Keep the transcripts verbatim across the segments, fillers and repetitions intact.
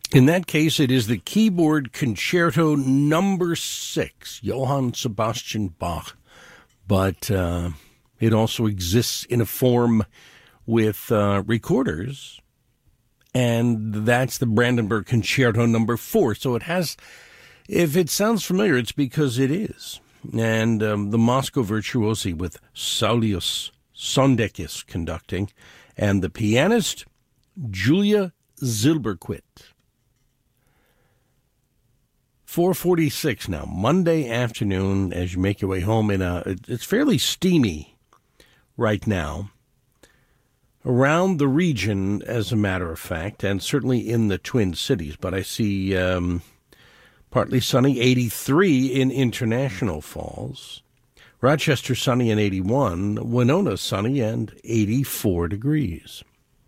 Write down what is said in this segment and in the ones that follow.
In that case, it is the keyboard concerto number six, Johann Sebastian Bach. But uh, it also exists in a form with uh, recorders, and that's the Brandenburg Concerto number four. So it has, if it sounds familiar, it's because it is. And um, the Moscow Virtuosi with Saulius Sondekis conducting, and the pianist, Julia Zilberquit. four forty-six now, Monday afternoon, as you make your way home. In a, it's fairly steamy right now around the region, as a matter of fact, and certainly in the Twin Cities. But I see um, partly sunny, eighty-three in International Falls. Rochester sunny and eighty-one. Winona sunny and eighty-four degrees.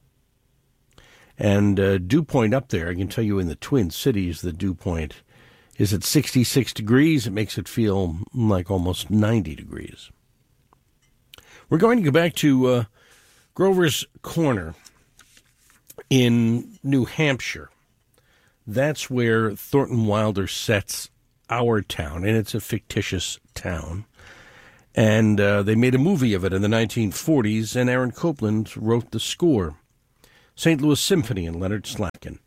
And uh, dew point up there, I can tell you in the Twin Cities, the dew point is at sixty-six degrees. It makes it feel like almost ninety degrees. We're going to go back to uh, Grover's Corner in New Hampshire. That's where Thornton Wilder sets Our Town, and it's a fictitious town. And uh, they made a movie of it in the nineteen forties, and Aaron Copland wrote the score. Saint Louis Symphony and Leonard Slatkin.